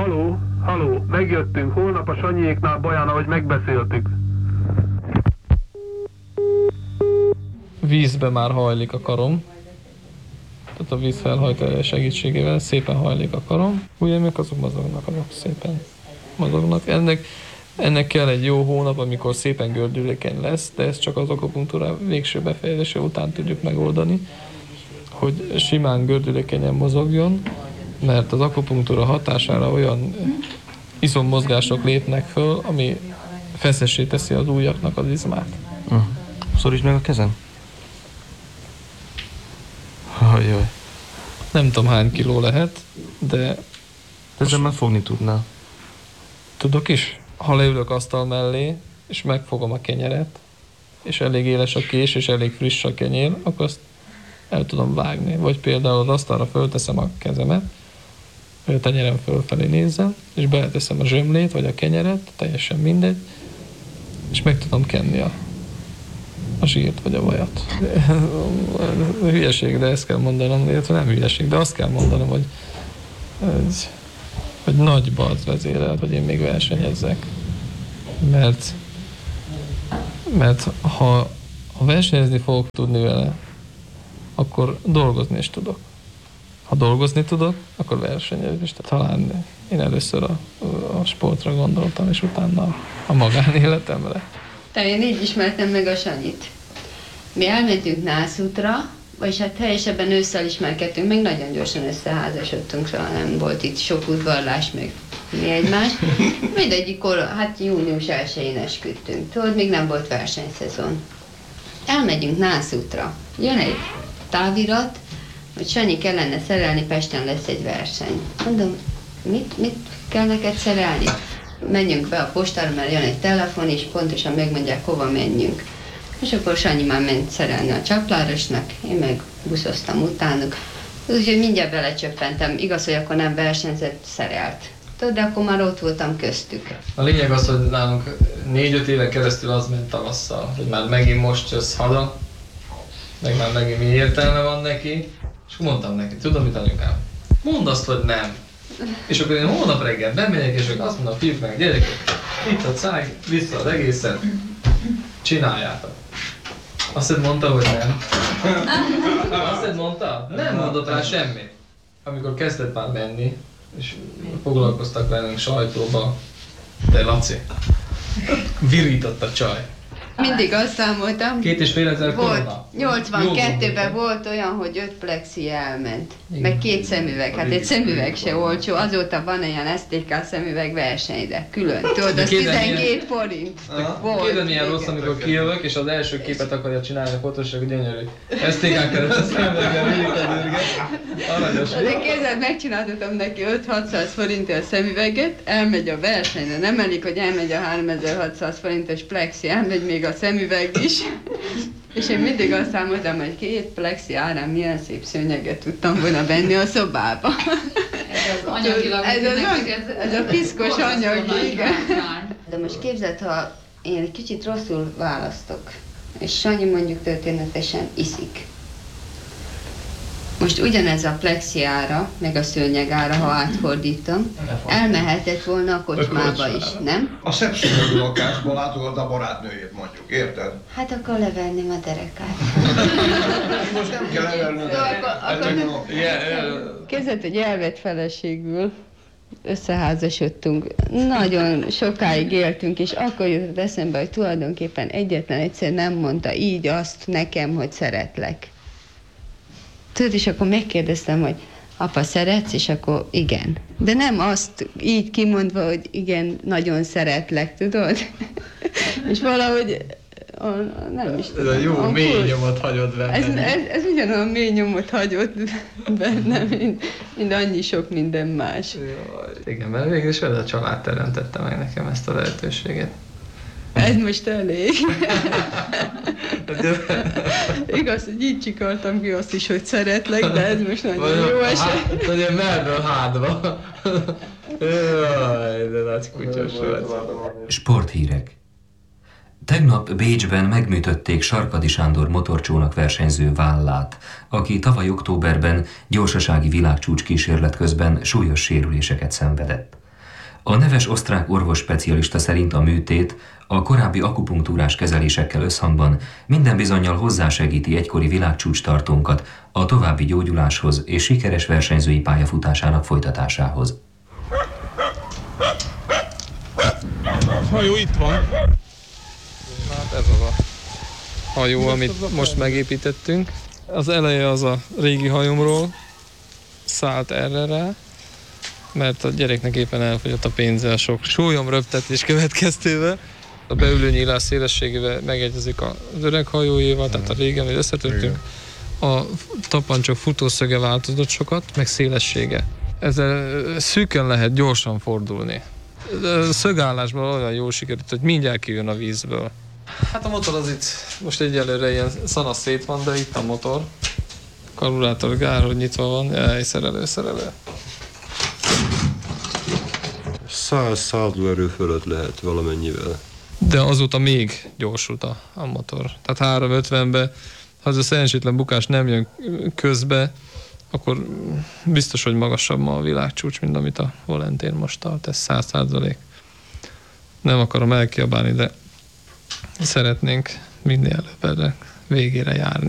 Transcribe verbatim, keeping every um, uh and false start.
Haló, haló, megjöttünk, holnap a Sanyiéknál Baján, ahogy megbeszéltük. Vízbe már hajlik a karom. Tehát a víz felhajtása segítségével szépen hajlik a karom. Ujjaimok azok mozognak, azok szépen mozognak. Ennek, ennek kell egy jó hónap, amikor szépen gördülékeny lesz, de ezt csak az akupunktúra végső befejezése után tudjuk megoldani, hogy simán gördülékenyen mozogjon, mert az akupunktúra hatására olyan izommozgások lépnek föl, ami feszessé teszi az ujjaknak az izmát. Uh. Szorítsd meg a kezem. Ajaj. Nem tudom hány kiló lehet, de... Ezzel már fogni tudnál. Tudok is. Ha leülök asztal mellé, és megfogom a kenyeret, és elég éles a kés, és elég friss a kenyér, akkor azt el tudom vágni. Vagy például az asztalra fölteszem a kezemet, hogy a tenyerem fölfelé nézzen, és beleteszem a zsömlét, vagy a kenyeret, teljesen mindegy, és meg tudom kenni a, a zsírt, vagy a vajat. Hülyeség, de ezt kell mondanom, illetve nem hülyeség, de azt kell mondanom, hogy, hogy, hogy nagyba az vezérelt, hogy én még versenyezzek. Mert, mert ha, ha versenyezni fogok tudni vele, akkor dolgozni is tudok. Ha dolgozni tudok, akkor versenyezni is. Tehát talán én először a, a sportra gondoltam, és utána a magánéletemre. Tehát én így ismertem meg a Sanyit. Mi elmentünk Nászútra, vagyis hát teljesebben ősszel ismerkedtünk, meg nagyon gyorsan összeházasodtunk, szóval nem volt itt sok udvarlás, meg mi egymás. Mindegyikor, hát június elsején esküdtünk, tudod, még nem volt versenyszezon. Elmegyünk Nászútra, jön egy távirat, hogy Sanyi kellene szerelni, Pesten lesz egy verseny. Mondom, mit, mit kell neked szerelni? Menjünk be a postára, mert jön egy telefon, és pontosan megmondják, hova menjünk. És akkor Sanyi már ment szerelni a Csaplárosnak, én meg buszoztam utánuk. Úgyhogy mindjárt belecsöppentem, igaz, hogy akkor nem versenyzett, szerelt. Tudod, de akkor már ott voltam köztük. A lényeg az, hogy nálunk négy-öt éven keresztül az ment tavasszal, hogy már megint most jössz haza, meg már megint mi értelme van neki, és mondtam neki, tudom mit anyukám? Mondd azt, hogy nem. És akkor én hónap reggel bemegyek, és akkor azt mondom a fiúknak, gyerekek, itt a cág, vissza az egészet, csináljátok. Azt mondta, hogy nem. Azt mondta? Nem mondott rá semmit. Amikor kezdett már menni, és foglalkoztak velünk sajtóba, de Laci, virított a csaj. Mindig azt számoltam, Két és fél ezer korona. nyolcvankettőben volt olyan, hogy öt plexi elment, igen. Meg két szemüveg, hát egy szemüveg se olcsó, azóta van olyan es té ká szemüveg versenyre, külön, tudod, az tizenkét forint volt. Kérdem milyen rossz, amikor kijövök, és az első képet akarja csinálni a fotósság, gyönyörű. es té ká kereszt a szemüveggel, mindig a dürget. Aranyos. De kézzel megcsináltatom neki öt-hatszáz forintért a szemüveget, elmegy a versenyre, nem elég, hogy elmegy a háromezer-hatszáz forintos plexi, elmegy még a szemüveg is. És én mindig azt számoltam, hogy két plexi árán milyen szép szőnyeget tudtam volna venni a szobába. Ez az anyagilag, ez, az, ez, ez a piszkos anyag, igen. De most képzeld, ha én egy kicsit rosszul választok, és Sanyi mondjuk történetesen iszik. Most ugyanez a plexi ára, meg a szőnyeg ára, ha átfordítom, elmehetett volna a kocsmába is, nem? A szepszínű lakásból látogat a barátnőjét mondjuk, érted? Hát akkor levenném a derekát. Most nem kell levenni a derekát. Képzeld, hogy elvett feleségül összeházasodtunk, nagyon sokáig éltünk, és akkor jutott eszembe, hogy tulajdonképpen egyetlen egyszer nem mondta így azt nekem, hogy szeretlek. Tudod, és akkor megkérdeztem, hogy apa, szeretsz? És akkor igen. De nem azt így kimondva, hogy igen, nagyon szeretlek, tudod? És valahogy a, nem is tudom. Ez a jó a mély fur... nyomot hagyott benne. Ez, ez, ez ugyanolyan mély nyomot hagyott benne, mint, mint annyi sok minden más. Jaj, igen, mert végül is ez a család teremtette meg nekem ezt a lehetőséget. Ez most elég. Igaz, hogy így csikartam ki azt is, hogy szeretlek, de ez most nagyon jó eset. Hogy én merről hátba. Jaj, de nagy kutyos vagy. Sporthírek. Tegnap Bécsben megműtötték Sarkady Sándor motorcsónak versenyző vállát, aki tavaly októberben gyorsasági világcsúcs kísérlet közben súlyos sérüléseket szenvedett. A neves osztrák orvos specialista szerint a műtét a korábbi akupunktúrás kezelésekkel összhangban minden bizonnyal hozzásegíti egykori világcsúcstartónkat a további gyógyuláshoz és sikeres versenyzői pályafutásának folytatásához. Hajó itt van. Hát ez az a hajó, amit most megépítettünk. Az eleje az a régi hajomról szállt erre rá, mert a gyereknek éppen elfogyott a pénze a sok sólyomröptetés következtében. A beülő nyílás szélességével megegyezik az öreg hajóéval, tehát a régen, hogy összetörtünk. A tapancsok futószöge változott sokat, meg szélessége. Ezzel szűken lehet gyorsan fordulni. A szögállásban olyan jól sikerült, hogy mindjárt kijön a vízből. Hát a motor az itt most egyelőre ilyen szanasz szét van, de itt a motor. Karulátor gárhogy nyitva van, jaj, szerelő, szerelő. Száz százerő fölött lehet valamennyivel. De azóta még gyorsult a, a motor. Tehát háromszázötvenbe, ha ez a szerencsétlen bukás nem jön közbe, akkor biztos, hogy magasabb ma a világcsúcs, mint amit a Valentin most tart, ez száz százalék. Nem akarom elkiabálni, de szeretnénk minél előbb erre végére járni.